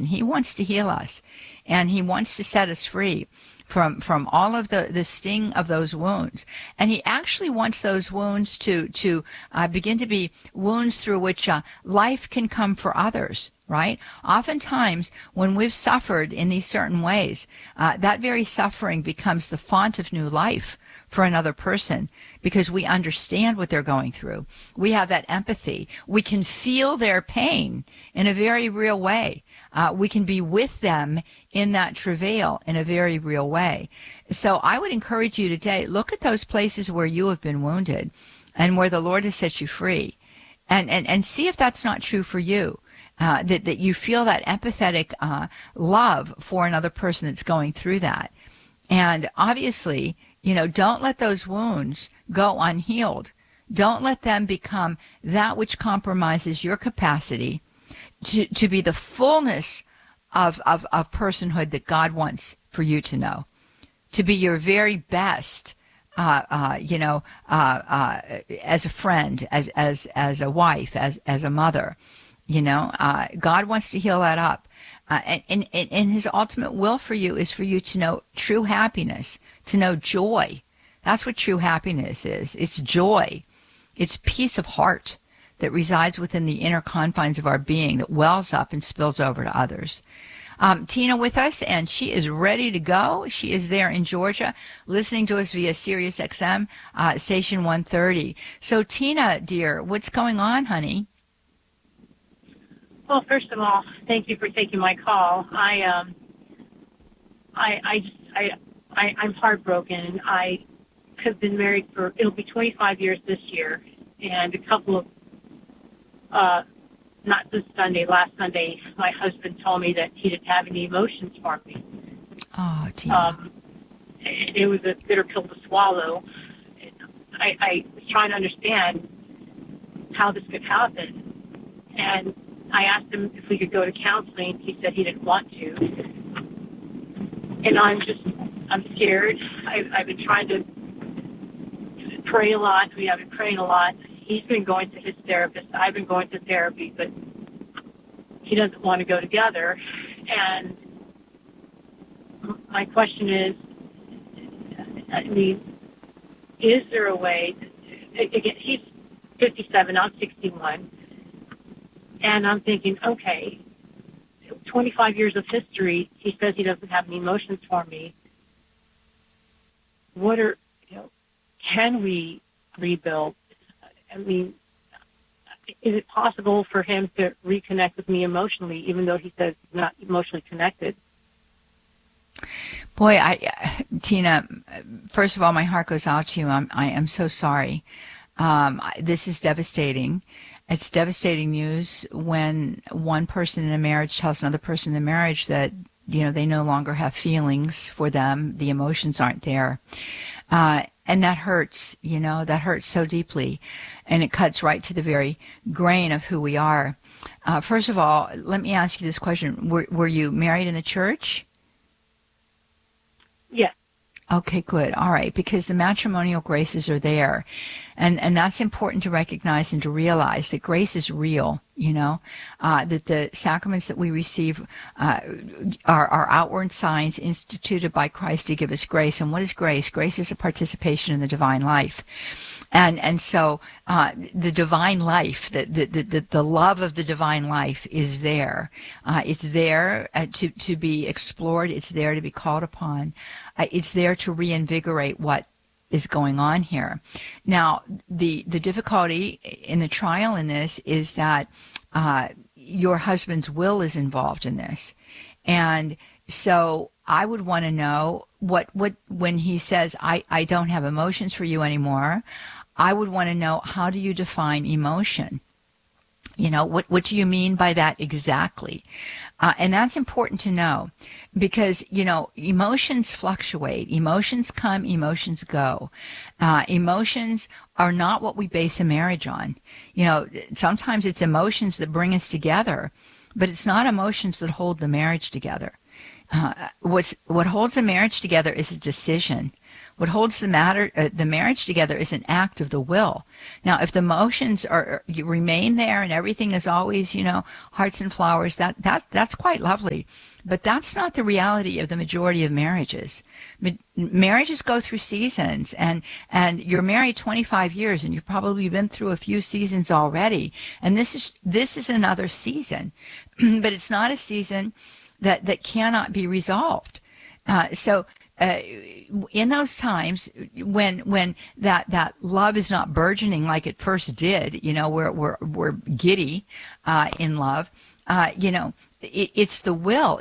broken. He wants to heal us, and he wants to set us free from all of the sting of those wounds. And he actually wants those wounds to begin to be wounds through which life can come for others, right? Oftentimes, when we've suffered in these certain ways, that very suffering becomes the font of new life for another person, because we understand what they're going through. We have that empathy. We can feel their pain in a very real way. We can be with them in that travail in a very real way. So I would encourage you today, look at those places where you have been wounded and where the Lord has set you free, and see if that's not true for you. That you feel that empathetic love for another person that's going through that. And obviously, don't let those wounds go unhealed. Don't let them become that which compromises your capacity to be the fullness of personhood that God wants for you to know, to be your very best, as a friend, as a wife, as a mother. God wants to heal that up. And his ultimate will for you is for you to know true happiness, to know joy. That's what true happiness is. It's joy. It's peace of heart that resides within the inner confines of our being that wells up and spills over to others. Tina with us, and she is ready to go. She is there in Georgia, listening to us via Sirius XM, station 130. So Tina, dear, what's going on, honey? Well, first of all, thank you for taking my call. I'm heartbroken. I have been married it'll be 25 years this year, and a couple of, not this Sunday, last Sunday, my husband told me that he didn't have any emotions for me. Oh, Tina. It was a bitter pill to swallow. I was trying to understand how this could happen, and I asked him if we could go to counseling. He said he didn't want to. And I'm scared. I've been trying to pray a lot. I've been praying a lot. He's been going to his therapist. I've been going to therapy, but he doesn't want to go together. And my question is, is there a way? Again, he's 57, I'm 61. And I'm thinking, okay, 25 years of history, he says he doesn't have any emotions for me. Can we rebuild? Is it possible for him to reconnect with me emotionally, even though he says he's not emotionally connected? Boy, Tina, first of all, my heart goes out to you. I am so sorry. This is devastating. It's devastating news when one person in a marriage tells another person in the marriage that, they no longer have feelings for them. The emotions aren't there. And that hurts, that hurts so deeply. And it cuts right to the very grain of who we are. First of all, let me ask you this question. Were you married in the church? Yes. Okay, good. All right. Because the matrimonial graces are there. And that's important to recognize and to realize that grace is real, that the sacraments that we receive are outward signs instituted by Christ to give us grace. And what is grace? Grace is a participation in the divine life. And so the divine life, the love of the divine life is there. It's there to be explored. It's there to be called upon. It's there to reinvigorate what is going on here. Now, the difficulty in the trial in this is that your husband's will is involved in this. And so I would want to know what when he says, I don't have emotions for you anymore, I would want to know, how do you define emotion? What do you mean by that exactly? And that's important to know because, emotions fluctuate. Emotions come, emotions go. Emotions are not what we base a marriage on. Sometimes it's emotions that bring us together, but it's not emotions that hold the marriage together. What holds a marriage together is a decision. What holds the marriage together is an act of the will. Now, if the emotions remain there and everything is always, hearts and flowers, that's quite lovely. But that's not the reality of the majority of marriages. Marriages go through seasons, and you're married 25 years, and you've probably been through a few seasons already. And this is another season, but it's not a season that cannot be resolved. In those times when that love is not burgeoning like it first did, we're giddy in love, it's the will.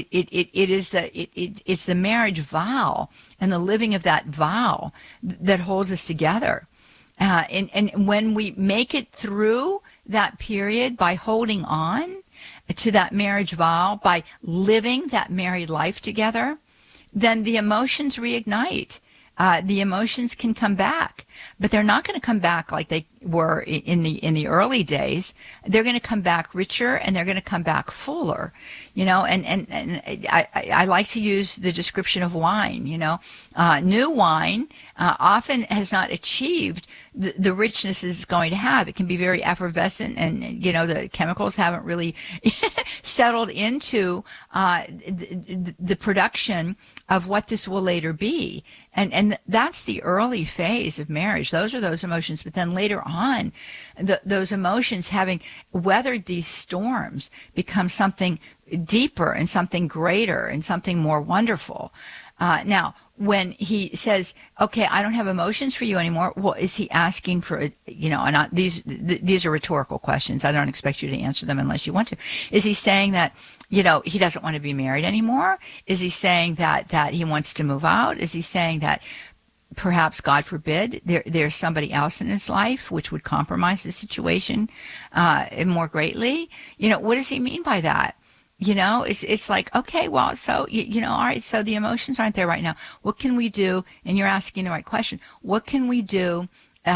It's the marriage vow and the living of that vow that holds us together. And when we make it through that period by holding on to that marriage vow, by living that married life together, then the emotions reignite. The emotions can come back, but they're not going to come back like they were in the early days. They're going to come back richer, and they're going to come back fuller, and I like to use the description of wine. New wine often has not achieved the richness it's going to have. It can be very effervescent, and the chemicals haven't really settled into the production of what this will later be. And that's the early phase of marriage. Those are those emotions. But then later on, those emotions, having weathered these storms, become something deeper and something greater and something more wonderful. Now, when he says, okay, I don't have emotions for you anymore, well, is he asking for, these are rhetorical questions. I don't expect you to answer them unless you want to. Is he saying that, he doesn't want to be married anymore? Is he saying that he wants to move out? Is he saying that perhaps, God forbid, there's somebody else in his life which would compromise the situation more greatly? What does he mean by that? It's like, okay, well, so, all right, so the emotions aren't there right now. What can we do? And you're asking the right question. What can we do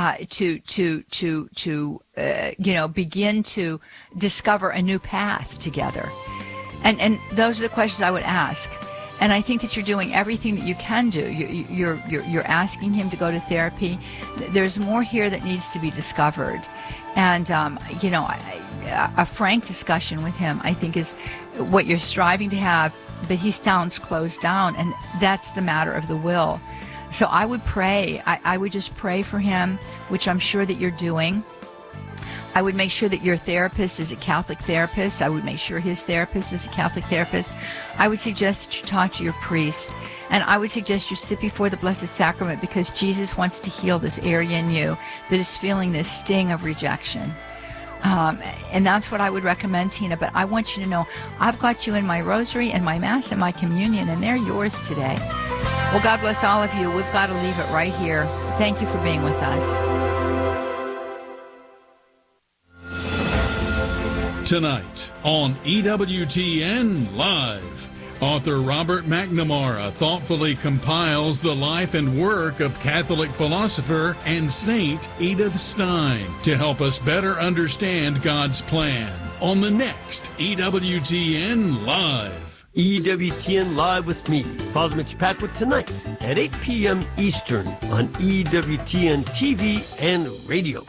to begin to discover a new path together? And those are the questions I would ask. And I think that you're doing everything that you can do. You're asking him to go to therapy. There's more here that needs to be discovered. And, a frank discussion with him, I think, is what you're striving to have, but he sounds closed down, and that's the matter of the will. So I would pray. I would just pray for him, which I'm sure that you're doing. I would make sure that your therapist is a Catholic therapist. I would make sure his therapist is a Catholic therapist. I would suggest that you talk to your priest. And I would suggest you sit before the Blessed Sacrament, because Jesus wants to heal this area in you that is feeling this sting of rejection. And that's what I would recommend, Tina. But I want you to know, I've got you in my rosary and my Mass and my communion, and they're yours today. Well, God bless all of you. We've got to leave it right here. Thank you for being with us. Tonight on EWTN Live, author Robert McNamara thoughtfully compiles the life and work of Catholic philosopher and Saint Edith Stein to help us better understand God's plan on the next EWTN Live. EWTN Live with me, Father Mitch Packwood, tonight at 8 p.m. Eastern on EWTN TV and radio.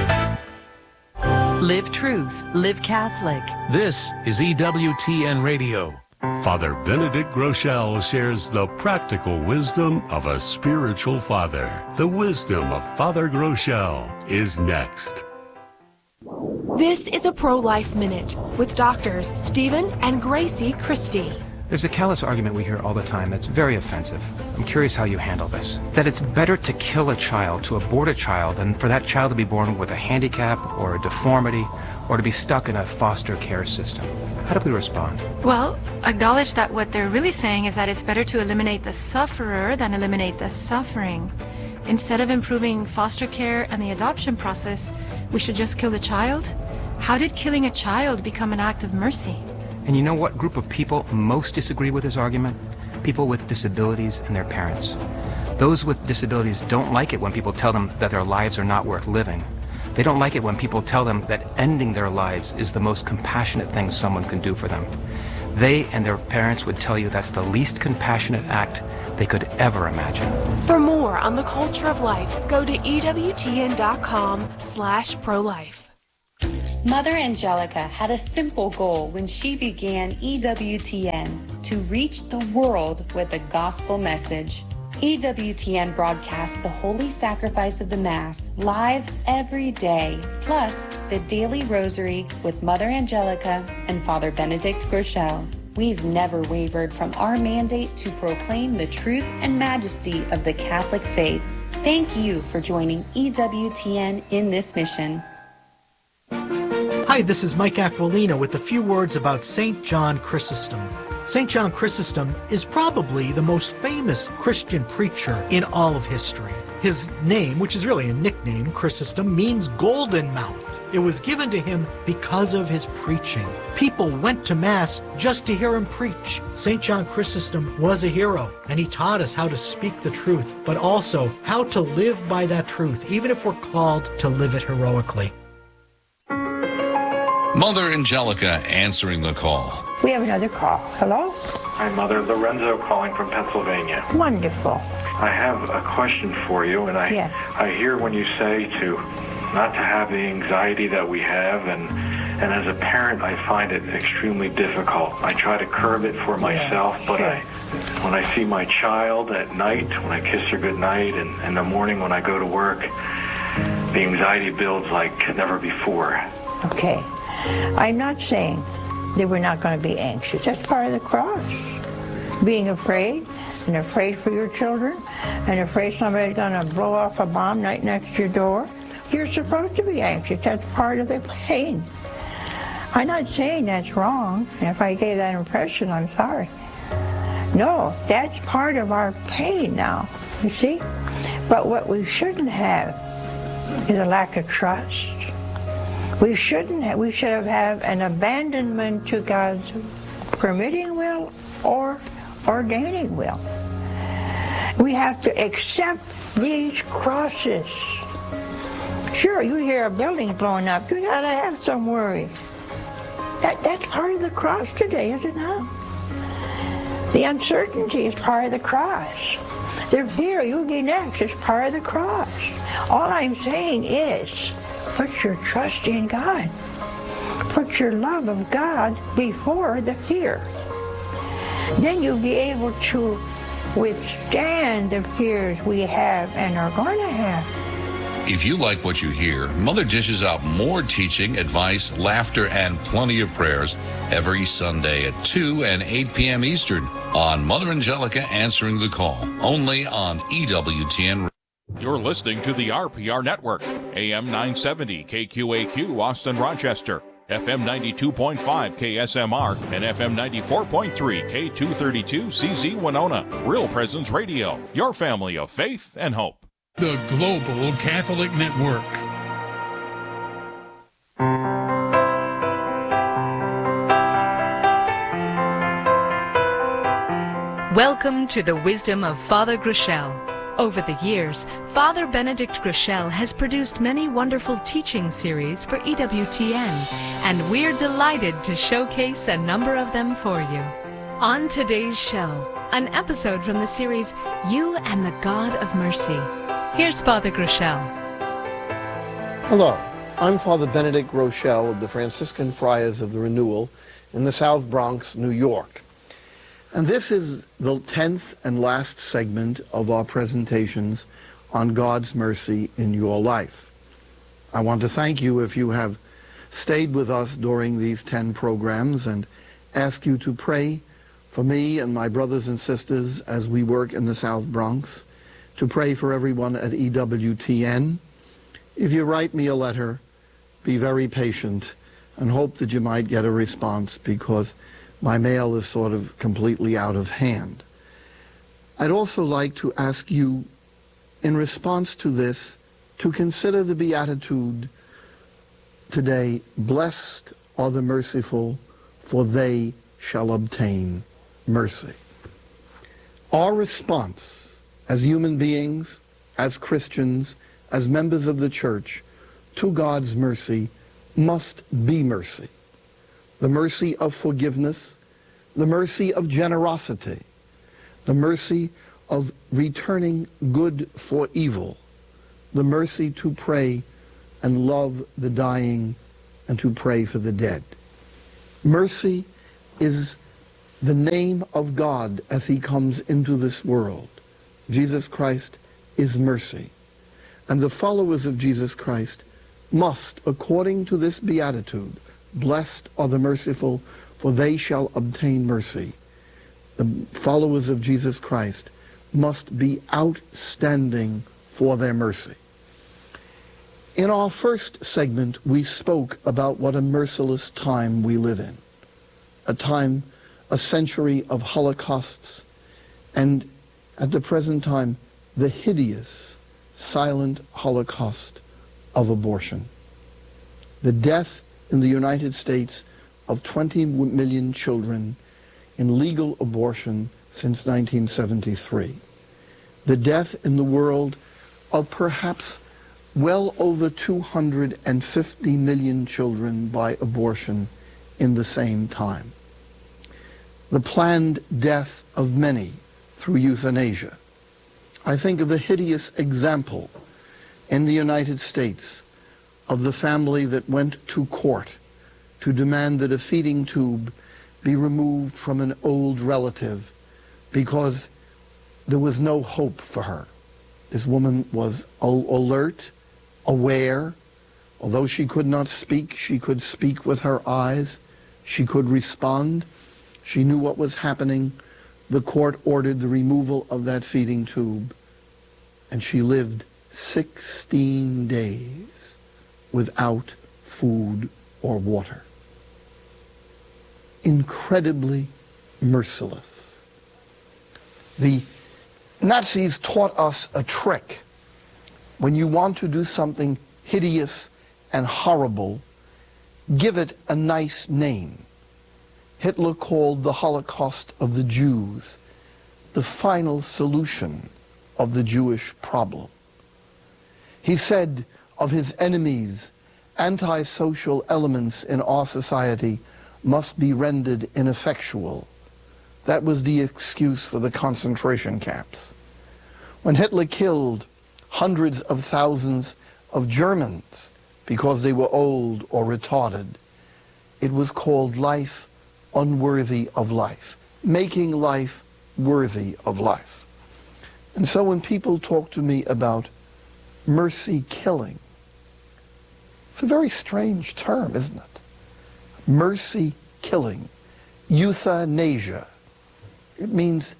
Live truth, live Catholic. This is EWTN Radio. Father Benedict Groeschel shares the practical wisdom of a spiritual father. The wisdom of Father Groeschel is next. This is a Pro-Life Minute with doctors Stephen and Gracie Christie. There's a callous argument we hear all the time that's very offensive. I'm curious how you handle this. That it's better to kill a child, to abort a child, than for that child to be born with a handicap or a deformity or to be stuck in a foster care system. How do we respond? Well, acknowledge that what they're really saying is that it's better to eliminate the sufferer than eliminate the suffering. Instead of improving foster care and the adoption process, we should just kill the child? How did killing a child become an act of mercy? And you know what group of people most disagree with this argument? People with disabilities and their parents. Those with disabilities don't like it when people tell them that their lives are not worth living. They don't like it when people tell them that ending their lives is the most compassionate thing someone can do for them. They and their parents would tell you that's the least compassionate act they could ever imagine. For more on the culture of life, go to EWTN.com/prolife. Mother Angelica had a simple goal when she began EWTN: to reach the world with a gospel message. EWTN broadcasts the Holy Sacrifice of the Mass live every day, plus the Daily Rosary with Mother Angelica and Father Benedict Groeschel. We've never wavered from our mandate to proclaim the truth and majesty of the Catholic faith. Thank you for joining EWTN in this mission. Hi, this is Mike Aquilina with a few words about St. John Chrysostom. St. John Chrysostom is probably the most famous Christian preacher in all of history. His name, which is really a nickname, Chrysostom, means golden mouth. It was given to him because of his preaching. People went to Mass just to hear him preach. St. John Chrysostom was a hero, and he taught us how to speak the truth, but also how to live by that truth, even if we're called to live it heroically. Mother Angelica answering the call. We have another call. Hello? Hi, Mother. Lorenzo calling from Pennsylvania. Wonderful. I have a question for you, and I hear when you say not to have the anxiety that we have, and as a parent, I find it extremely difficult. I try to curb it for myself, but when I see my child at night, when I kiss her goodnight, and in the morning when I go to work, the anxiety builds like never before. Okay. I'm not saying that we're not going to be anxious. That's part of the cross. Being afraid, and afraid for your children, and afraid somebody's going to blow off a bomb right next to your door. You're supposed to be anxious. That's part of the pain. I'm not saying that's wrong, and if I gave that impression, I'm sorry. No, that's part of our pain now, you see? But what we shouldn't have is a lack of trust. We should have an abandonment to God's permitting will or ordaining will. We have to accept these crosses. Sure, you hear a building blowing up, you gotta have some worry. That's part of the cross today, is it not? The uncertainty is part of the cross. The fear you'll be next is part of the cross. All I'm saying is, put your trust in God. Put your love of God before the fear. Then you'll be able to withstand the fears we have and are going to have. If you like what you hear, Mother dishes out more teaching, advice, laughter, and plenty of prayers every Sunday at 2 and 8 p.m. Eastern on Mother Angelica Answering the Call, only on EWTN. You're listening to the RPR Network, AM 970 KQAQ Austin Rochester, FM 92.5 KSMR, and FM 94.3 K232 CZ Winona. Real Presence Radio, your family of faith and hope. The Global Catholic Network. Welcome to the Wisdom of Father Groeschel. Over the years, Father Benedict Groeschel has produced many wonderful teaching series for EWTN, and we're delighted to showcase a number of them for you. On today's show, an episode from the series You and the God of Mercy. Here's Father Groeschel. Hello, I'm Father Benedict Groeschel of the Franciscan Friars of the Renewal in the South Bronx, New York. And this is the 10th and last segment of our presentations on God's mercy in your life. I want to thank you if you have stayed with us during these 10 programs and ask you to pray for me and my brothers and sisters as we work in the South Bronx, to pray for everyone at EWTN. If you write me a letter, be very patient and hope that you might get a response, because my mail is sort of completely out of hand. I'd also like to ask you, in response to this, to consider the Beatitude today, blessed are the merciful, for they shall obtain mercy. Our response as human beings, as Christians, as members of the Church, to God's mercy must be mercy. The mercy of forgiveness, the mercy of generosity, the mercy of returning good for evil, the mercy to pray and love the dying and to pray for the dead. Mercy is the name of God as he comes into this world. Jesus Christ is mercy. And the followers of Jesus Christ must, according to this beatitude, blessed are the merciful, for they shall obtain mercy. The followers of Jesus Christ must be outstanding for their mercy. In our first segment, we spoke about what a merciless time we live in. A century of holocausts, and at the present time, the hideous, silent holocaust of abortion. The death in the United States of 20 million children in legal abortion since 1973. The death in the world of perhaps well over 250 million children by abortion in the same time. The planned death of many through euthanasia. I think of the hideous example in the United States of the family that went to court to demand that a feeding tube be removed from an old relative because there was no hope for her. This woman was alert, aware. Although she could not speak, she could speak with her eyes. She could respond. She knew what was happening. The court ordered the removal of that feeding tube, and she lived 16 days without food or water. Incredibly merciless. The Nazis taught us a trick. When you want to do something hideous and horrible, give it a nice name. Hitler called the Holocaust of the Jews the final solution of the Jewish problem. He said of his enemies, antisocial elements in our society must be rendered ineffectual. That was the excuse for the concentration camps. When Hitler killed hundreds of thousands of Germans because they were old or retarded, it was called life unworthy of life, making life worthy of life. And so when people talk to me about mercy killing, it's a very strange term, isn't it? Mercy killing, euthanasia. It means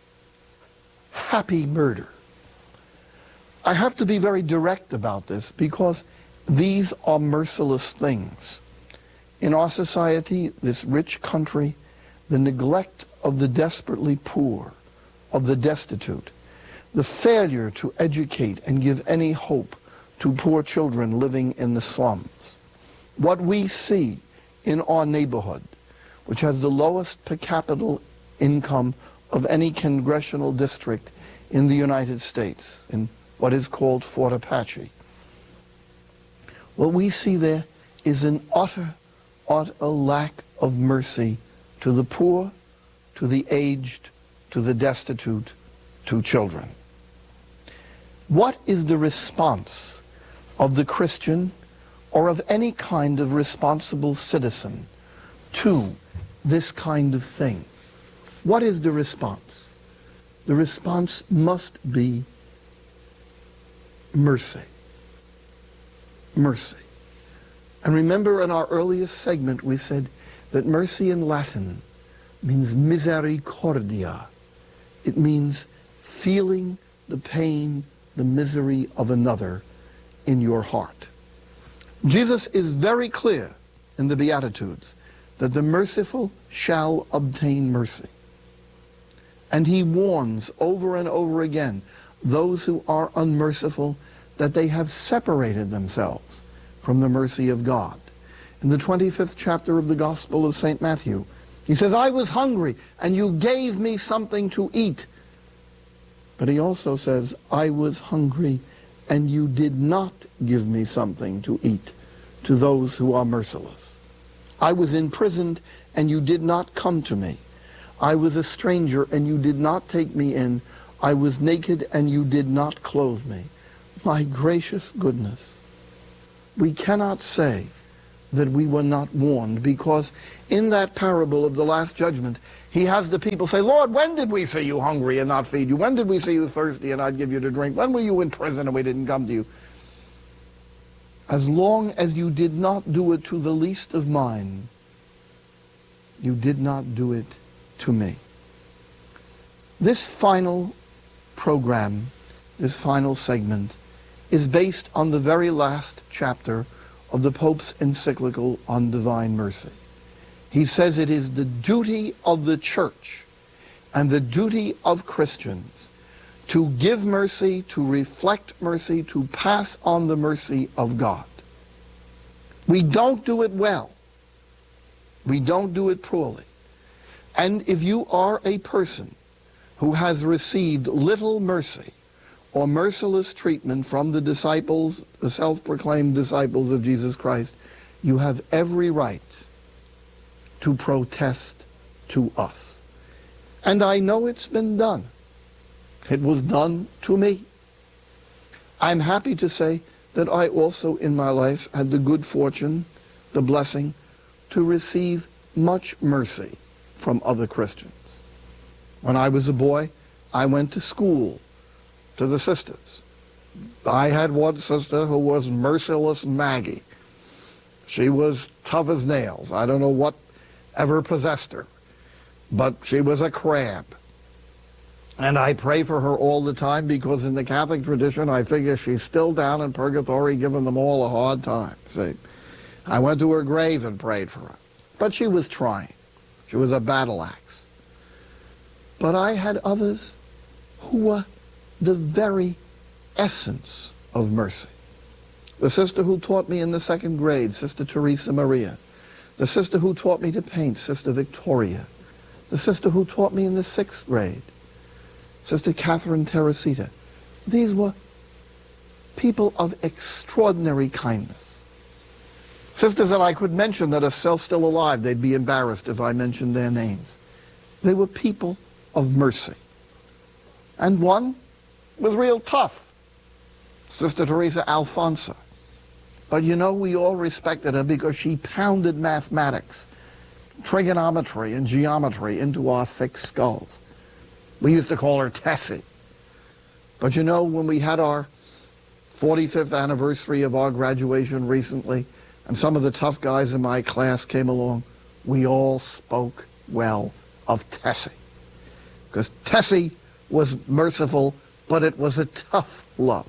happy murder. I have to be very direct about this because these are merciless things. In our society, this rich country, the neglect of the desperately poor, of the destitute, the failure to educate and give any hope to poor children living in the slums. What we see in our neighborhood, which has the lowest per capita income of any congressional district in the United States, in what is called Fort Apache. What we see there is an utter lack of mercy to the poor, to the aged, to the destitute, to children. What is the response of the Christian or of any kind of responsible citizen to this kind of thing? What is the response? The response must be mercy. Mercy. And remember, in our earliest segment we said that mercy in Latin means misericordia. It means feeling the pain, the misery of another in your heart. Jesus is very clear in the Beatitudes that the merciful shall obtain mercy. And he warns over and over again those who are unmerciful that they have separated themselves from the mercy of God. In the 25th chapter of the Gospel of St. Matthew, he says, I was hungry and you gave me something to eat. But he also says, I was hungry and you did not give me something to eat, to those who are merciless. I was imprisoned and you did not come to me. I was a stranger and you did not take me in. I was naked and you did not clothe me. My gracious goodness. We cannot say that we were not warned, because in that parable of the Last Judgment, he has the people say, Lord, when did we see you hungry and not feed you? When did we see you thirsty and not give you to drink? When were you in prison and we didn't come to you? As long as you did not do it to the least of mine, you did not do it to me. This final program, this final segment, is based on the very last chapter of the Pope's encyclical on divine mercy. He says it is the duty of the Church and the duty of Christians to give mercy, to reflect mercy, to pass on the mercy of God. We don't do it well. We don't do it poorly. And if you are a person who has received little mercy or merciless treatment from the disciples, the self-proclaimed disciples of Jesus Christ, you have every right to protest to us. And I know it's been done. It was done to me. I'm happy to say that I also in my life had the good fortune, the blessing, to receive much mercy from other Christians. When I was a boy, I went to school to the sisters. I had one sister who was Merciless Maggie. She was tough as nails. I don't know what ever possessed her, but she was a crab. And I pray for her all the time, because in the Catholic tradition, I figure she's still down in purgatory giving them all a hard time. See, I went to her grave and prayed for her. But she was trying. She was a battle axe. But I had others who were the very essence of mercy. The sister who taught me in the 2nd grade, Sister Teresa Maria. The sister who taught me to paint, Sister Victoria. The sister who taught me in the 6th grade, Sister Catherine Teresita. These were people of extraordinary kindness. Sisters that I could mention that are still alive. They'd be embarrassed if I mentioned their names. They were people of mercy. And one was real tough, Sister Teresa Alfonso. But you know, we all respected her because she pounded mathematics, trigonometry, and geometry into our thick skulls. We used to call her Tessie. But you know, when we had our 45th anniversary of our graduation recently, and some of the tough guys in my class came along, we all spoke well of Tessie. Because Tessie was merciful, but it was a tough love.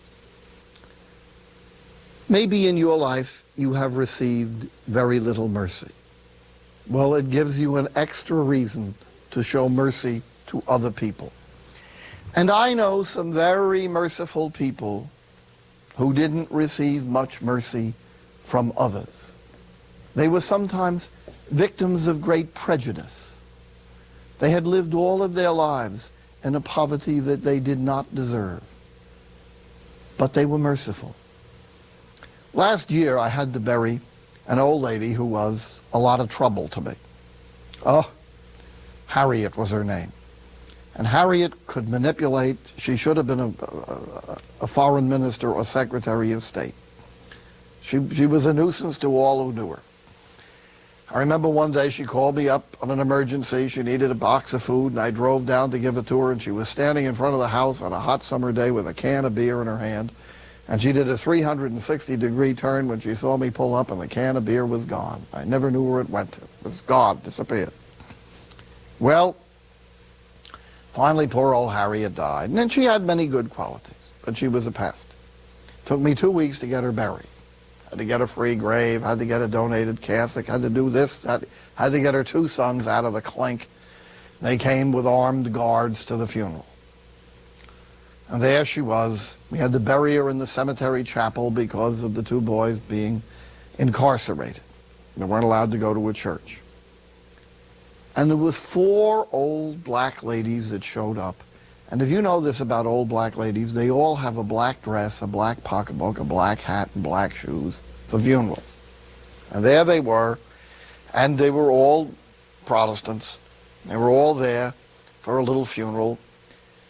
Maybe in your life you have received very little mercy. Well, it gives you an extra reason to show mercy to other people. And I know some very merciful people who didn't receive much mercy from others. They were sometimes victims of great prejudice. They had lived all of their lives in a poverty that they did not deserve. But they were merciful. Last year I had to bury an old lady who was a lot of trouble to me. Oh, Harriet was her name. And Harriet could manipulate. She should have been a foreign minister or secretary of state. She was a nuisance to all who knew her. I remember one day she called me up on an emergency. She needed a box of food, and I drove down to give it to her, and she was standing in front of the house on a hot summer day with a can of beer in her hand, and she did a 360-degree turn when she saw me pull up, and the can of beer was gone. I never knew where it went to. It was gone, disappeared. Well, finally, poor old Harriet died, and then she had many good qualities, but she was a pest. It took me 2 weeks to get her buried. Had to get a free grave, had to get a donated cassock, had to do this, had to get her 2 sons out of the clink. They came with armed guards to the funeral. And there she was. We had to bury her in the cemetery chapel because of the 2 boys being incarcerated. They weren't allowed to go to a church. And there were 4 old black ladies that showed up. And if you know this about old black ladies, they all have a black dress, a black pocketbook, a black hat, and black shoes for funerals. And there they were, and they were all Protestants. They were all there for a little funeral.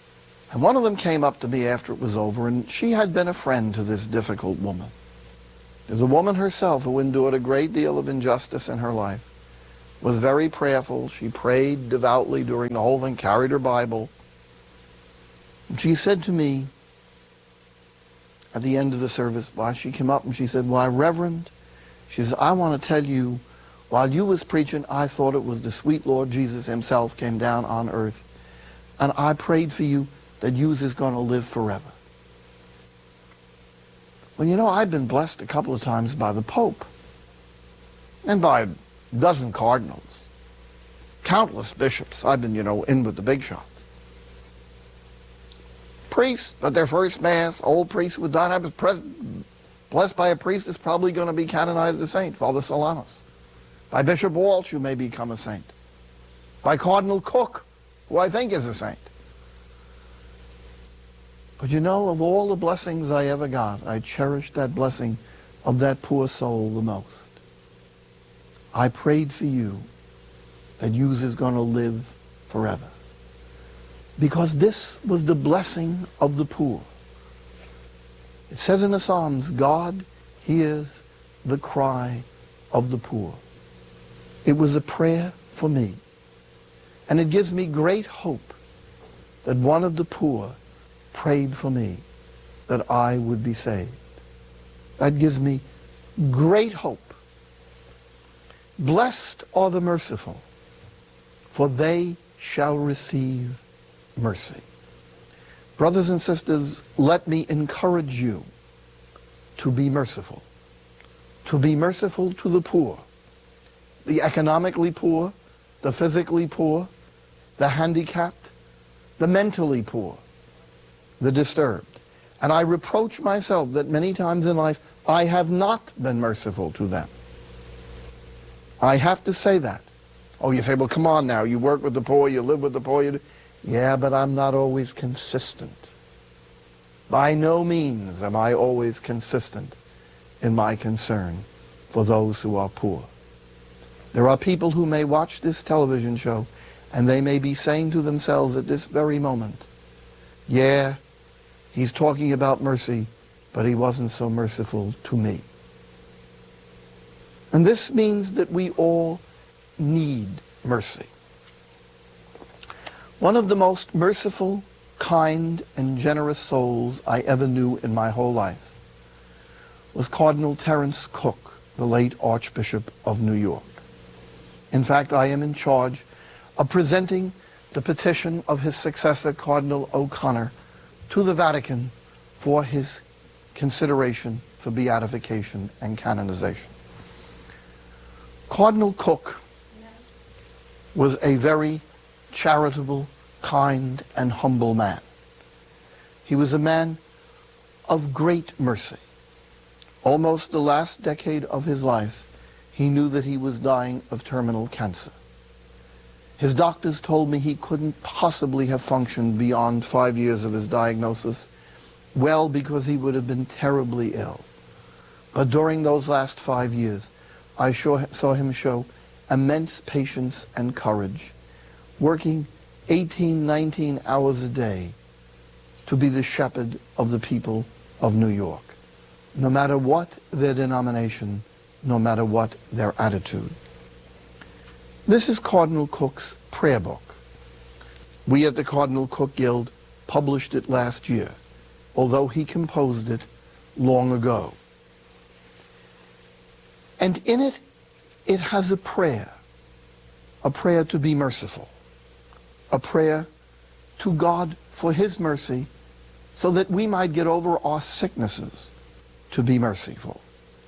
And one of them came up to me after it was over, and she had been a friend to this difficult woman. There's a woman herself who endured a great deal of injustice in her life, was very prayerful. She prayed devoutly during the whole thing, carried her Bible. And she said to me at the end of the service, why, she came up and she said, "Why, Reverend," she says, "I want to tell you, while you was preaching, I thought it was the sweet Lord Jesus himself came down on earth. And I prayed for you that you is going to live forever." Well, you know, I've been blessed a couple of times by the Pope and by a dozen cardinals, countless bishops. I've been, you know, in with the big shots. Priests at their first Mass, old priests who died. I was blessed by a priest who's probably going to be canonized a saint, Father Solanus. By Bishop Walsh, who may become a saint. By Cardinal Cook, who I think is a saint. But you know, of all the blessings I ever got, I cherished that blessing of that poor soul the most. I prayed for you that you is going to live forever. Because this was the blessing of the poor. It says in the Psalms, God hears the cry of the poor. It was a prayer for me. And it gives me great hope that one of the poor prayed for me that I would be saved. That gives me great hope. Blessed are the merciful, for they shall receive mercy. Brothers and sisters, let me encourage you to be merciful. To be merciful to the poor, the economically poor, the physically poor, the handicapped, the mentally poor, the disturbed. And I reproach myself that many times in life I have not been merciful to them. I have to say that. Oh, you say, well, come on now, you work with the poor, you live with the poor. Yeah, but I'm not always consistent. By no means am I always consistent in my concern for those who are poor. There are people who may watch this television show and they may be saying to themselves at this very moment, yeah, he's talking about mercy, but he wasn't so merciful to me. And this means that we all need mercy. One of the most merciful, kind, and generous souls I ever knew in my whole life was Cardinal Terence Cook, the late Archbishop of New York. In fact, I am in charge of presenting the petition of his successor, Cardinal O'Connor, to the Vatican for his consideration for beatification and canonization. Cardinal Cook was a very charitable, kind, and humble man. He was a man of great mercy. Almost the last decade of his life, he knew that he was dying of terminal cancer. His doctors told me he couldn't possibly have functioned beyond 5 years of his diagnosis, well, because he would have been terribly ill. But during those last 5 years, I saw him show immense patience and courage, working 18, 19 hours a day to be the shepherd of the people of New York, no matter what their denomination, no matter what their attitude. This is Cardinal Cook's prayer book. We at the Cardinal Cook Guild published it last year, although he composed it long ago. And in it, it has a prayer to be merciful, a prayer to God for his mercy so that we might get over our sicknesses to be merciful.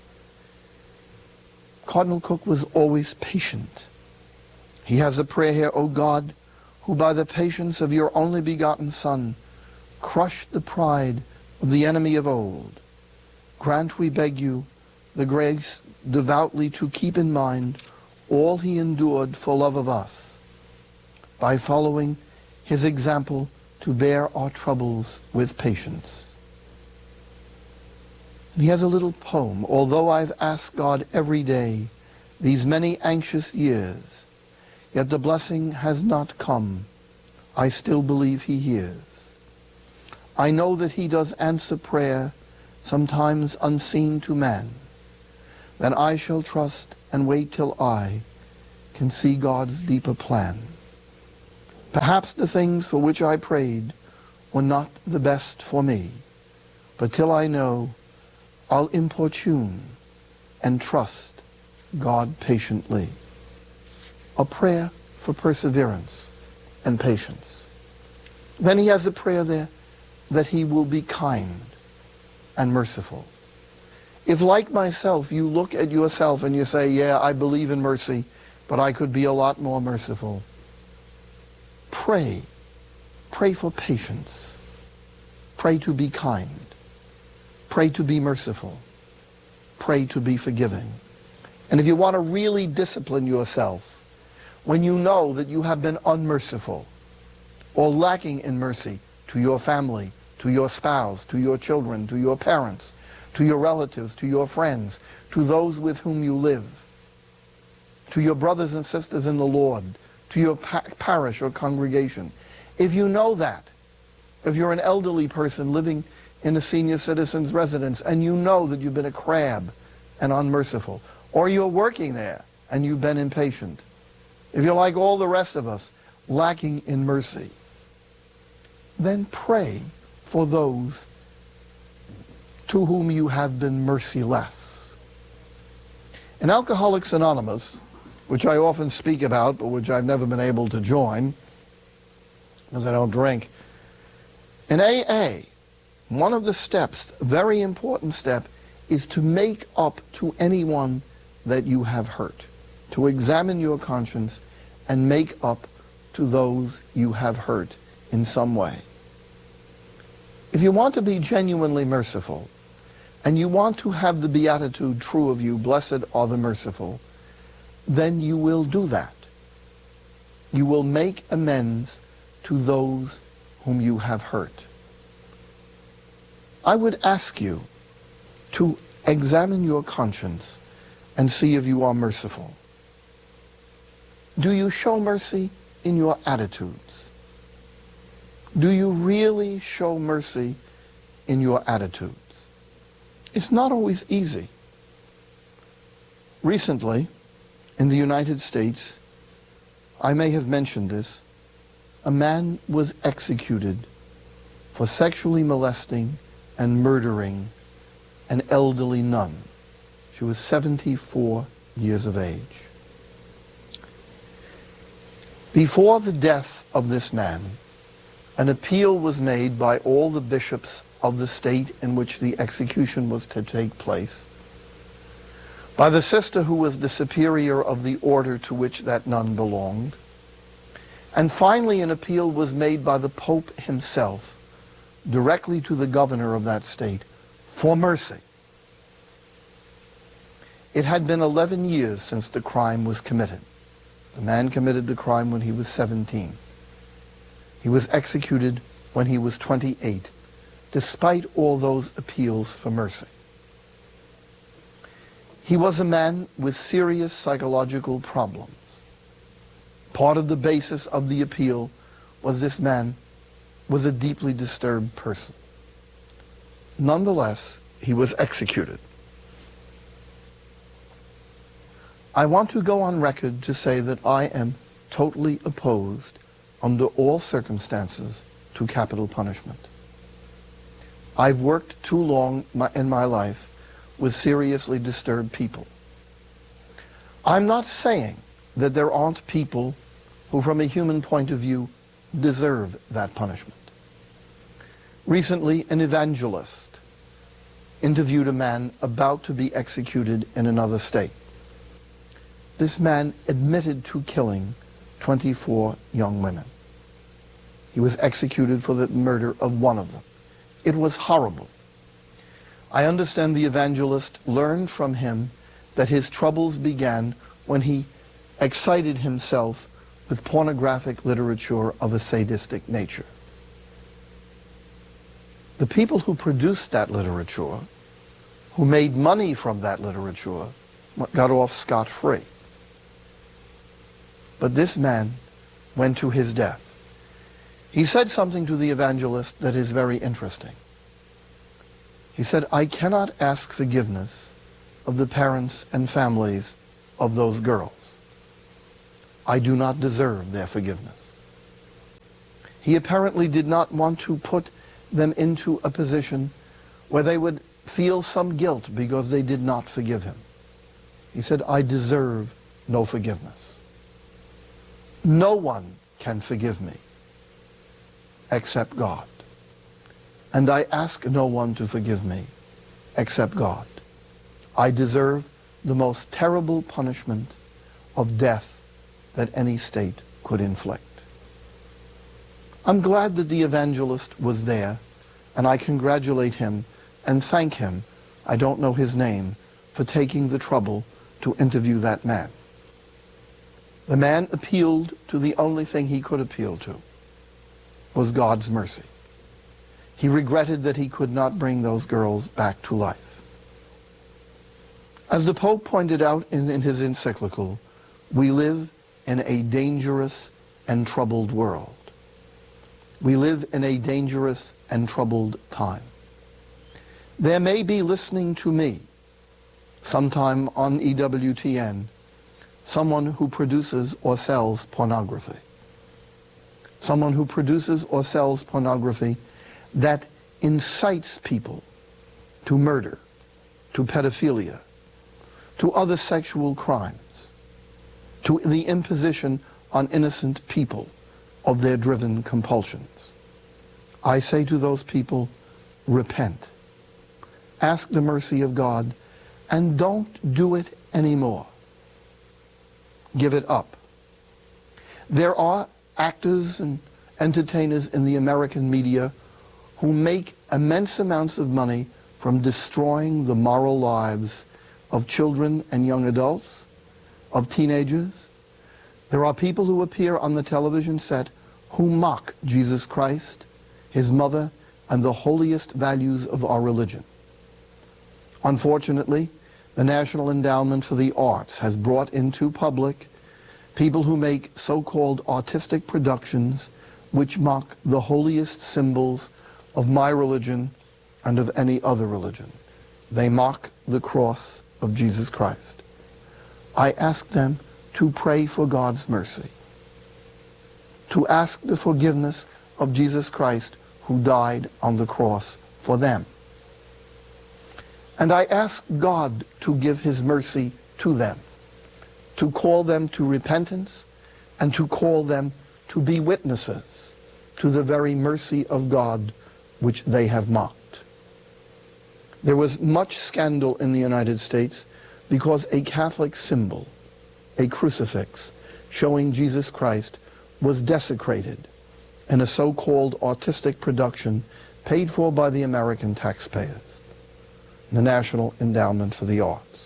Cardinal Cook was always patient. He has a prayer here, O God, who by the patience of your only begotten Son crushed the pride of the enemy of old. Grant, we beg you, the grace devoutly to keep in mind all he endured for love of us, by following his example to bear our troubles with patience. And he has a little poem. Although I've asked God every day these many anxious years, yet the blessing has not come, I still believe he hears. I know that he does answer prayer, sometimes unseen to man. Then I shall trust and wait till I can see God's deeper plan. Perhaps the things for which I prayed were not the best for me, but till I know, I'll importune and trust God patiently. A prayer for perseverance and patience. Then he has a prayer there that he will be kind and merciful. If, like myself, you look at yourself and you say, yeah, I believe in mercy, but I could be a lot more merciful, pray. Pray for patience. Pray to be kind. Pray to be merciful. Pray to be forgiving. And if you want to really discipline yourself, when you know that you have been unmerciful or lacking in mercy to your family, to your spouse, to your children, to your parents, to your relatives, to your friends, to those with whom you live, to your brothers and sisters in the Lord, to your parish or congregation, if you know that, if you're an elderly person living in a senior citizen's residence and you know that you've been a crab and unmerciful, or you're working there and you've been impatient, if you're like all the rest of us, lacking in mercy, then pray for those to whom you have been merciless. In Alcoholics Anonymous, which I often speak about, but which I've never been able to join, because I don't drink, in AA, one of the steps, a very important step, is to make up to anyone that you have hurt, to examine your conscience and make up to those you have hurt in some way. If you want to be genuinely merciful, and you want to have the beatitude true of you, blessed are the merciful, then you will do that. You will make amends to those whom you have hurt. I would ask you to examine your conscience and see if you are merciful. Do you show mercy in your attitudes? Do you really show mercy in your attitudes? It's not always easy. Recently, in the United States, I may have mentioned this, a man was executed for sexually molesting and murdering an elderly nun. She was 74 years of age. Before the death of this man, an appeal was made by all the bishops of the state in which the execution was to take place, by the sister who was the superior of the order to which that nun belonged, and finally an appeal was made by the Pope himself directly to the governor of that state for mercy. It had been 11 years since the crime was committed. The man committed the crime when he was 17. He was executed when he was 28, despite all those appeals for mercy. He was a man with serious psychological problems. Part of the basis of the appeal was this man was a deeply disturbed person. Nonetheless, he was executed. I want to go on record to say that I am totally opposed, under all circumstances, to capital punishment. I've worked too long in my life with seriously disturbed people. I'm not saying that there aren't people who, from a human point of view, deserve that punishment. Recently, an evangelist interviewed a man about to be executed in another state. This man admitted to killing 24 young women. He was executed for the murder of one of them. It was horrible. I understand the evangelist learned from him that his troubles began when he excited himself with pornographic literature of a sadistic nature. The people who produced that literature, who made money from that literature, got off scot-free. But this man went to his death. He said something to the evangelist that is very interesting. He said, I cannot ask forgiveness of the parents and families of those girls. I do not deserve their forgiveness. He apparently did not want to put them into a position where they would feel some guilt because they did not forgive him. He said, I deserve no forgiveness. No one can forgive me except God. And I ask no one to forgive me except God. I deserve the most terrible punishment of death that any state could inflict. I'm glad that the evangelist was there, and I congratulate him and thank him, I don't know his name, for taking the trouble to interview that man. The man appealed to the only thing he could appeal to, was God's mercy. He regretted that he could not bring those girls back to life. As the Pope pointed out in his encyclical, we live in a dangerous and troubled world. We live in a dangerous and troubled time. There may be listening to me sometime on EWTN someone who produces or sells pornography. Someone who produces or sells pornography that incites people to murder, to pedophilia, to other sexual crimes, to the imposition on innocent people of their driven compulsions. I say to those people, repent. Ask the mercy of God and don't do it anymore. Give it up. There are actors and entertainers in the American media who make immense amounts of money from destroying the moral lives of children and young adults, of teenagers. There are people who appear on the television set who mock Jesus Christ, his mother, and the holiest values of our religion. Unfortunately, the National Endowment for the Arts has brought into public people who make so-called artistic productions which mock the holiest symbols of my religion and of any other religion. They mock the cross of Jesus Christ. I ask them to pray for God's mercy, to ask the forgiveness of Jesus Christ who died on the cross for them. And I ask God to give his mercy to them, to call them to repentance, and to call them to be witnesses to the very mercy of God which they have mocked. There was much scandal in the United States because a Catholic symbol, a crucifix showing Jesus Christ, was desecrated in a so-called artistic production paid for by the American taxpayers, the National Endowment for the Arts.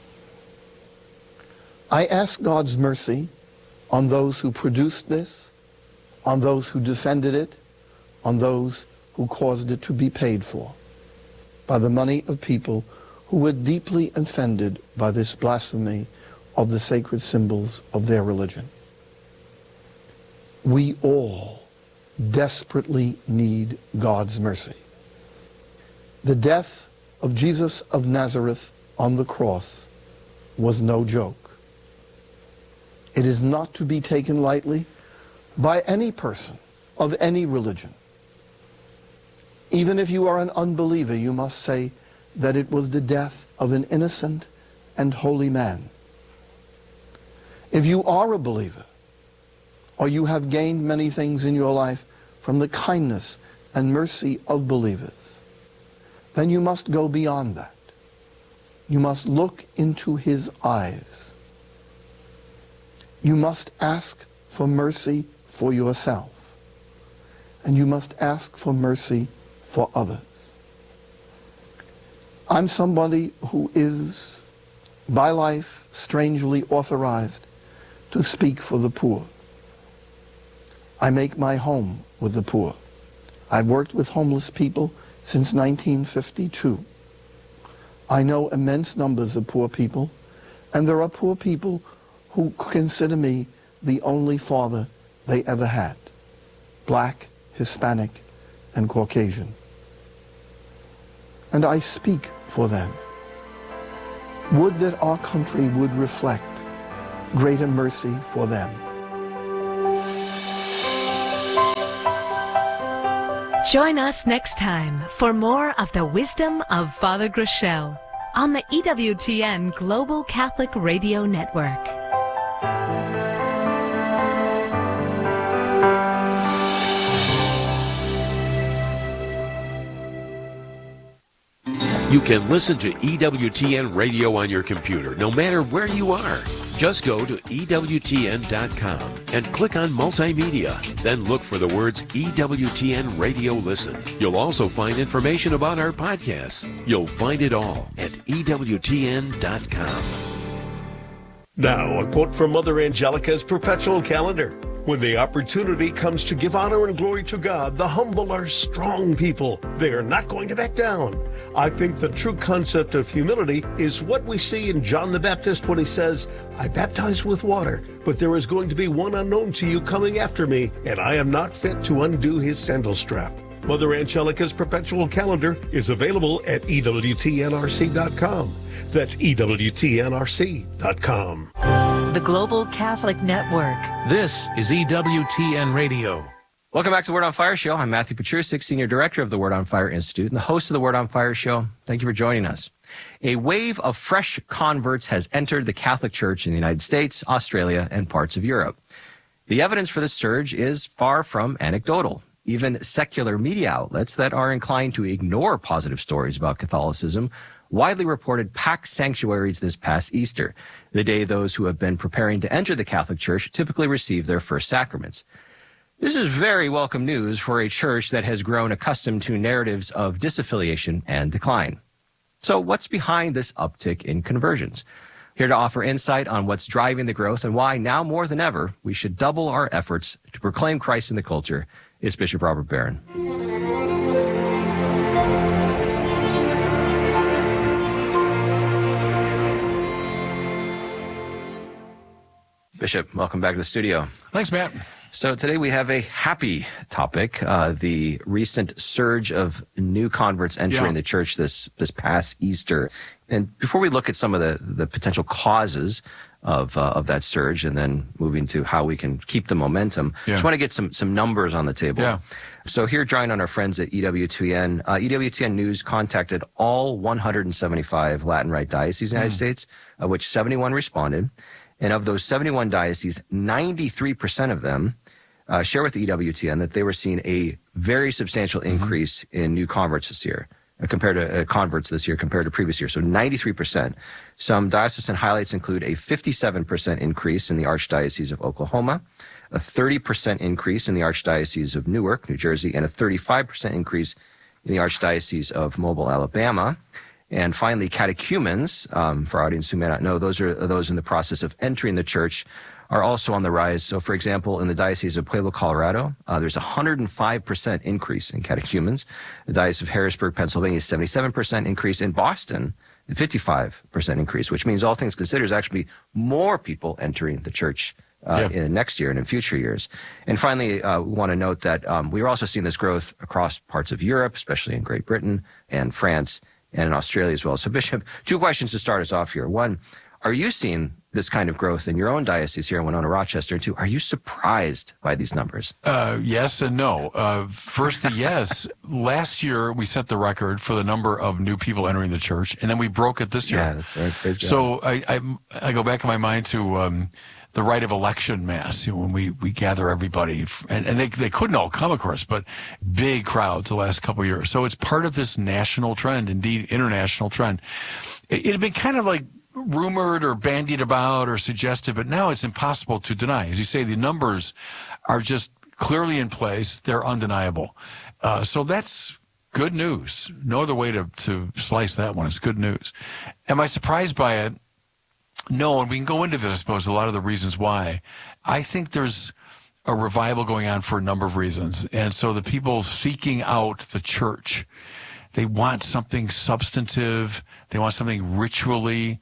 I ask God's mercy on those who produced this, on those who defended it, on those who caused it to be paid for by the money of people who were deeply offended by this blasphemy of the sacred symbols of their religion. We all desperately need God's mercy. The death of Jesus of Nazareth on the cross was no joke. It is not to be taken lightly by any person of any religion. Even if you are an unbeliever, you must say that it was the death of an innocent and holy man. If you are a believer, or you have gained many things in your life from the kindness and mercy of believers, then you must go beyond that. You must look into his eyes. You must ask for mercy for yourself. And you must ask for mercy for others. I'm somebody who is, by life, strangely authorized to speak for the poor. I make my home with the poor. I've worked with homeless people since 1952. I know immense numbers of poor people, and there are poor people who consider me the only father they ever had, black Hispanic, and Caucasian. And I speak for them. Would that our country would reflect greater mercy for them. Join us next time for more of the wisdom of Father Groeschel on the EWTN Global Catholic Radio Network. You can listen to EWTN Radio on your computer, no matter where you are. Just go to EWTN.com and click on Multimedia. Then look for the words EWTN Radio Listen. You'll also find information about our podcasts. You'll find it all at EWTN.com. Now, a quote from Mother Angelica's perpetual calendar. When the opportunity comes to give honor and glory to God, the humble are strong people. They are not going to back down. I think the true concept of humility is what we see in John the Baptist when he says, I baptize with water, but there is going to be one unknown to you coming after me, and I am not fit to undo his sandal strap. Mother Angelica's perpetual calendar is available at EWTNRC.com. That's EWTNRC.com. The Global Catholic Network. This is EWTN Radio. Welcome back to the Word on Fire Show. I'm Matthew Petrusik, Senior Director of the Word on Fire Institute and the host of the Word on Fire Show. Thank you for joining us. A wave of fresh converts has entered the Catholic Church in the United States, Australia, and parts of Europe. The evidence for this surge is far from anecdotal. Even secular media outlets that are inclined to ignore positive stories about Catholicism widely reported packed sanctuaries this past Easter, the day those who have been preparing to enter the Catholic Church typically receive their first sacraments. This is very welcome news for a church that has grown accustomed to narratives of disaffiliation and decline. So what's behind this uptick in conversions? Here to offer insight on what's driving the growth and why now more than ever we should double our efforts to proclaim Christ in the culture is Bishop Robert Barron. Bishop, welcome back to the studio. Thanks, Matt. So today we have a happy topic, the recent surge of new converts entering the church this past Easter. And before we look at some of the potential causes of that surge and then moving to how we can keep the momentum, I just want to get some numbers on the table. Yeah. So here, drawing on our friends at EWTN, EWTN News contacted all 175 Latin Rite dioceses in the United States, of which 71 responded. And of those 71 dioceses, 93% of them share with the EWTN that they were seeing a very substantial increase in new converts this year, compared to converts this year compared to previous year. So 93%. Some diocesan highlights include a 57% increase in the Archdiocese of Oklahoma, a 30% increase in the Archdiocese of Newark, New Jersey, and a 35% increase in the Archdiocese of Mobile, Alabama. And finally, catechumens, for our audience who may not know, those are those in the process of entering the church, are also on the rise. So, for example, in the Diocese of Pueblo, Colorado, there's a 105% increase in catechumens. The Diocese of Harrisburg, Pennsylvania, 77% increase. In Boston, a 55% increase, which means all things considered, there's actually more people entering the church in next year and in future years. And finally, we want to note that we're also seeing this growth across parts of Europe, especially in Great Britain and France, and in Australia as well. So, Bishop, two questions to start us off here. One, are you seeing this kind of growth in your own diocese here in Winona, Rochester? And two, are you surprised by these numbers? Yes and no. First, yes. Last year, we set the record for the number of new people entering the church, and then we broke it this year. Yeah, that's right. Praise God. So I go back in my mind to the rite of election mass, when we gather everybody, and they couldn't all come, of course, but big crowds the last couple of years. So it's part of this national trend, indeed international trend. It had been kind of like rumored or bandied about or suggested, but now it's impossible to deny. As you say, the numbers are just clearly in place. They're undeniable. So that's good news. No other way to slice that one. It's good news. Am I surprised by it? No, and we can go into this, I suppose, a lot of the reasons why. I think there's a revival going on for a number of reasons. And so the people seeking out the church, they want something substantive. They want something ritually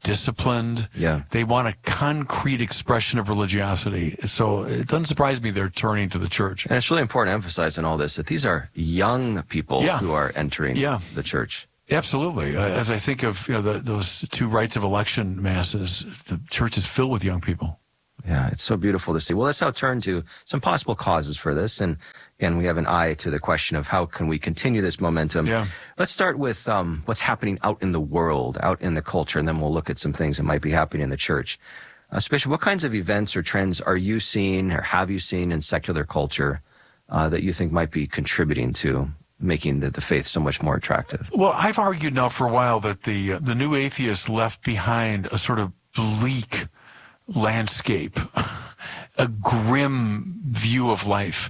disciplined. Yeah. They want a concrete expression of religiosity. So it doesn't surprise me they're turning to the church. And it's really important to emphasize in all this that these are young people who are entering the church. Absolutely. As I think of those two rites of election masses, the church is filled with young people. Yeah, it's so beautiful to see. Well, let's now turn to some possible causes for this. And again, we have an eye to the question of how can we continue this momentum. Yeah. Let's start with what's happening out in the world, out in the culture, and then we'll look at some things that might be happening in the church. Especially, what kinds of events or trends are you seeing or have you seen in secular culture that you think might be contributing to making the faith so much more attractive? Well, I've argued now for a while that the new atheists left behind a sort of bleak landscape, a grim view of life.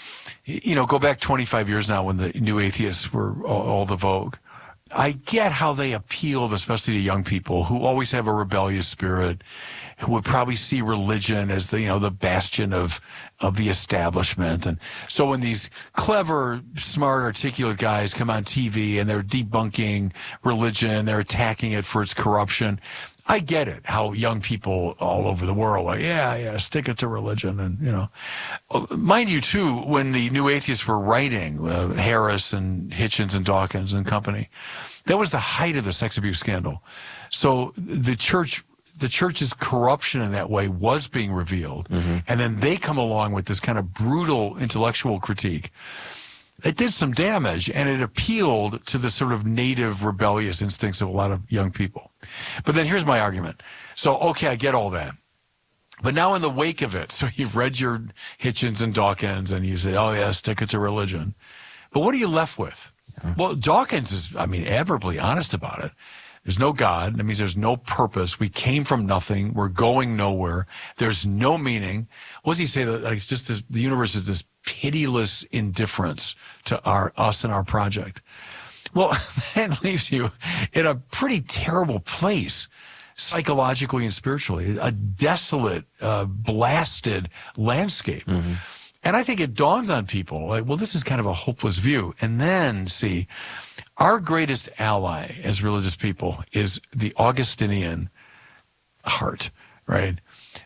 Go back 25 years now when the new atheists were all the vogue. I get how they appealed, especially to young people who always have a rebellious spirit, who would probably see religion as the bastion of the establishment. And so when these clever, smart, articulate guys come on TV and they're debunking religion, they're attacking it for its corruption, I get it, how young people all over the world are like, yeah, stick it to religion. And, mind you, too, when the new atheists were writing, Harris and Hitchens and Dawkins and company, that was the height of the sex abuse scandal. So the church's corruption in that way was being revealed. Mm-hmm. And then they come along with this kind of brutal intellectual critique. It did some damage, and it appealed to the sort of native rebellious instincts of a lot of young people. But then here's my argument. So, okay, I get all that. But now in the wake of it, so you've read your Hitchens and Dawkins, and you say, oh, yeah, stick it to religion. But what are you left with? Yeah. Well, Dawkins is, admirably honest about it. There's no God. That means there's no purpose. We came from nothing. We're going nowhere. There's no meaning. What does he say? That it's just the universe is this pitiless indifference to us and our project. Well, that leaves you in a pretty terrible place, psychologically and spiritually, a desolate, blasted landscape. Mm-hmm. And I think it dawns on people, like, well, this is kind of a hopeless view. And then, see, our greatest ally as religious people is the Augustinian heart, right?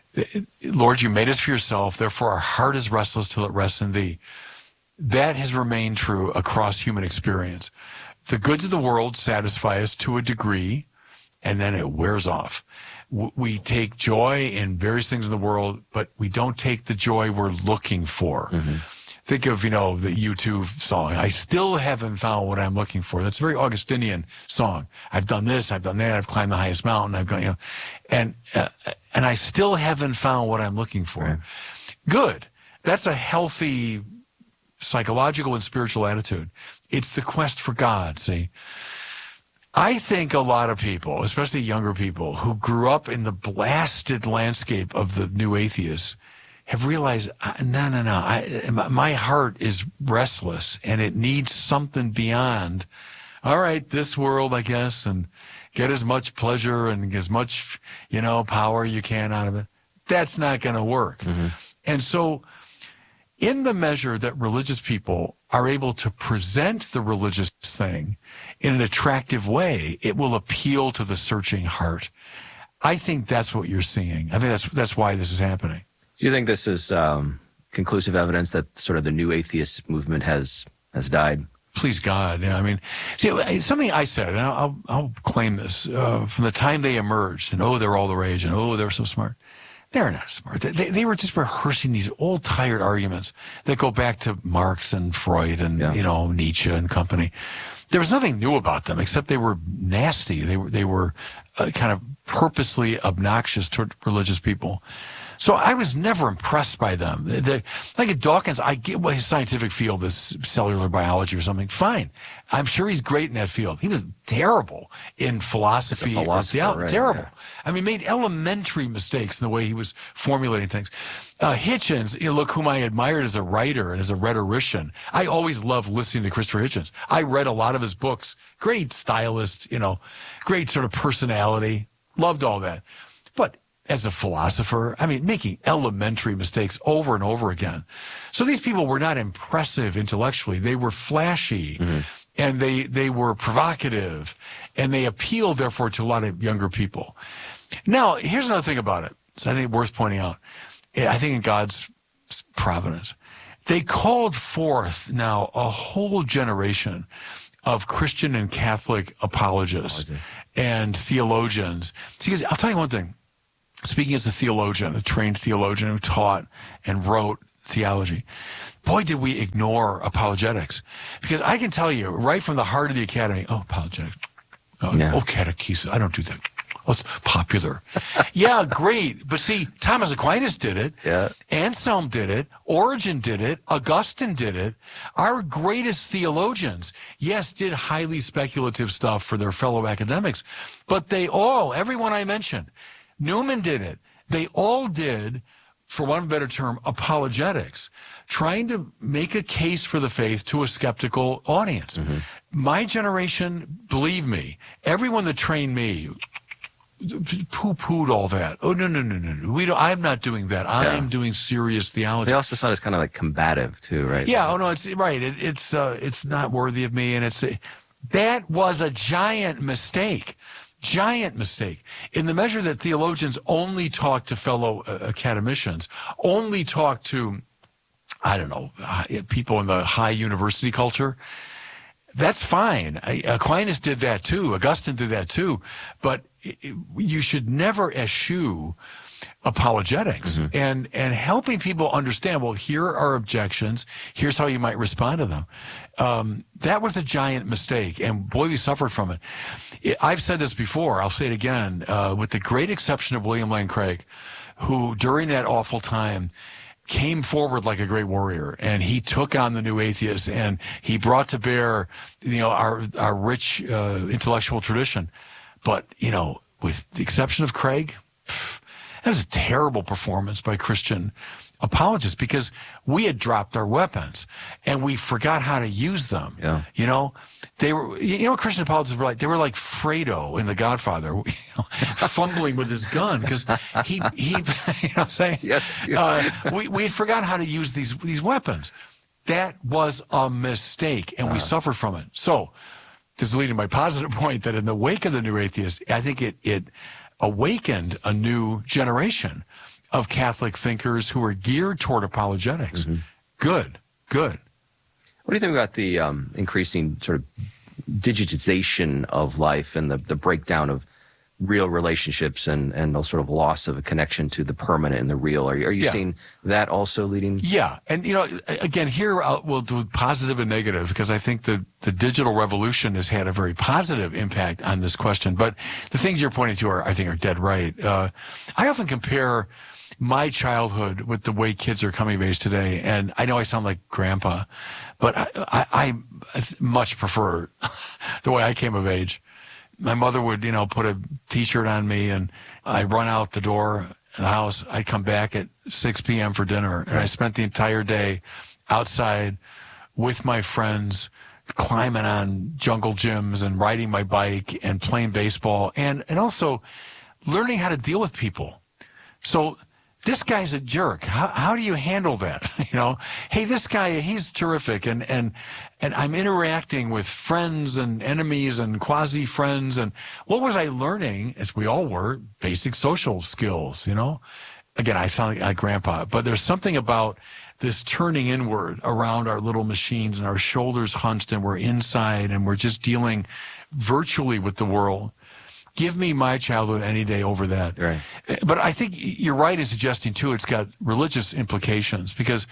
Lord, you made us for yourself, therefore our heart is restless till it rests in thee. That has remained true across human experience. The goods of the world satisfy us to a degree, and then it wears off. We take joy in various things in the world, but we don't take the joy we're looking for. Mm-hmm. Think of, the U2 song, I still haven't found what I'm looking for. That's a very Augustinian song. I've done this, I've done that, I've climbed the highest mountain, I've gone, and I still haven't found what I'm looking for. Right. Good. That's a healthy psychological and spiritual attitude. It's the quest for God, see? I think a lot of people, especially younger people, who grew up in the blasted landscape of the new atheists have realized, no, my heart is restless and it needs something beyond, all right, this world, I guess, and get as much pleasure and as much, power you can out of it. That's not going to work. Mm-hmm. And so in the measure that religious people are able to present the religious thing in an attractive way, it will appeal to the searching heart. I think that's what you're seeing. I think that's why this is happening. Do you think this is conclusive evidence that sort of the new atheist movement has died? Please God. Yeah, see, something I said, and I'll claim this, from the time they emerged, and they're all the rage, and they're so smart. They're not smart. They were just rehearsing these old, tired arguments that go back to Marx and Freud and, Nietzsche and company. There was nothing new about them, except they were nasty. They were kind of purposely obnoxious toward religious people. So I was never impressed by them. Like at Dawkins, I get what his scientific field is, cellular biology or something. Fine. I'm sure he's great in that field. He was terrible in philosophy or theology. Right, terrible. Yeah. Made elementary mistakes in the way he was formulating things. Hitchens, look, whom I admired as a writer and as a rhetorician. I always loved listening to Christopher Hitchens. I read a lot of his books. Great stylist, great sort of personality. Loved all that. But as a philosopher, making elementary mistakes over and over again. So these people were not impressive intellectually. They were flashy. Mm-hmm. and they were provocative, and they appealed, therefore, to a lot of younger people. Now, here's another thing about it. So I think worth pointing out. I think in God's providence, they called forth now a whole generation of Christian and Catholic apologists and theologians. Because I'll tell you one thing. Speaking as a theologian, a trained theologian who taught and wrote theology, boy, did we ignore apologetics. Because I can tell you, right from the heart of the academy, apologetics. Catechesis. I don't do that. It's popular. Yeah, great. But see, Thomas Aquinas did it. Yeah. Anselm did it. Origen did it. Augustine did it. Our greatest theologians, yes, did highly speculative stuff for their fellow academics. But they all, everyone I mentioned, Newman did it. They all did, for want of a better term, apologetics, trying to make a case for the faith to a skeptical audience. Mm-hmm. My generation, believe me, everyone that trained me poo-pooed all that. Oh, no. I'm not doing that. I'm doing serious theology. They also saw it as kind of like combative too, right? Yeah. Oh, no, it's right. It's not worthy of me. And that was a giant mistake. Giant mistake. In the measure that theologians only talk to fellow academicians, only talk to, I don't know, people in the high university culture, that's fine. Aquinas did that too. Augustine did that too. But you should never eschew apologetics and helping people understand, well, here are objections. Here's how you might respond to them. That was a giant mistake, and boy, we suffered from it. I've said this before. I'll say it again, with the great exception of William Lane Craig, who during that awful time came forward like a great warrior, and he took on the new atheists, and he brought to bear, our rich intellectual tradition. But, with the exception of Craig, that was a terrible performance by Christian apologists because we had dropped our weapons and we forgot how to use them. Yeah. They were, Christian apologists were like, they were like Fredo in The Godfather, fumbling with his gun because he, you know what I'm saying? Yes. We had forgotten how to use these weapons. That was a mistake, and we suffered from it. So this is leading to my positive point that in the wake of the new atheists, I think it awakened a new generation of Catholic thinkers who are geared toward apologetics. Mm-hmm. Good. What do you think about the increasing sort of digitization of life and the breakdown of real relationships and the sort of loss of a connection to the permanent and the real? Are you seeing that also leading? Yeah. And, again, here we'll do positive and negative because I think the digital revolution has had a very positive impact on this question. But the things you're pointing to I think are dead right. I often compare my childhood with the way kids are coming of age today. And I know I sound like grandpa, but I much prefer the way I came of age. My mother would, put a T-shirt on me and I'd run out the door of the house. I'd come back at 6 p.m. for dinner. And I spent the entire day outside with my friends, climbing on jungle gyms and riding my bike and playing baseball and also learning how to deal with people. So this guy's a jerk. How do you handle that? Hey, this guy, he's terrific. And I'm interacting with friends and enemies and quasi-friends. And what was I learning, as we all were, basic social skills, Again, I sound like grandpa, but there's something about this turning inward around our little machines and our shoulders hunched and we're inside and we're just dealing virtually with the world. Give me my childhood any day over that. Right. But I think you're right in suggesting, too, it's got religious implications because,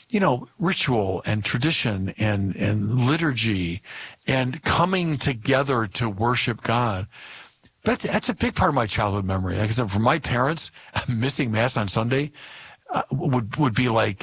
ritual and tradition and liturgy and coming together to worship God, that's a big part of my childhood memory. Like I said, for my parents, missing Mass on Sunday would be like,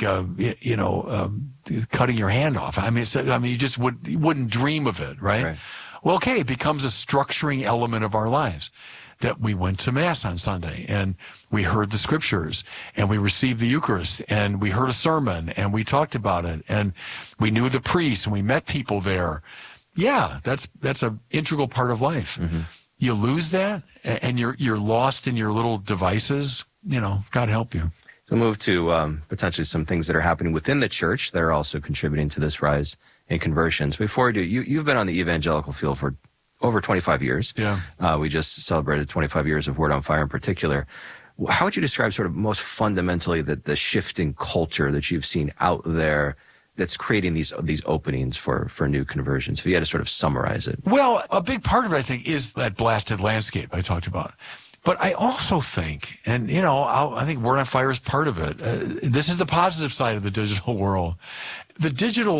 cutting your hand off. You just wouldn't dream of it, right? Well, okay, it becomes a structuring element of our lives that we went to Mass on Sunday and we heard the scriptures and we received the Eucharist and we heard a sermon and we talked about it and we knew the priest and we met people there. Yeah, that's an integral part of life. Mm-hmm. You lose that and you're lost in your little devices, God help you. We'll move to potentially some things that are happening within the church that are also contributing to this rise in conversions. Before we do, you've been on the evangelical field for over 25 years. Yeah. We just celebrated 25 years of Word on Fire in particular. How would you describe sort of most fundamentally the shift in culture that you've seen out there that's creating these openings for new conversions? If you had to sort of summarize it. Well, a big part of it, I think, is that blasted landscape I talked about. But I also think, and I think Word on Fire is part of it. This is the positive side of the digital world. The digital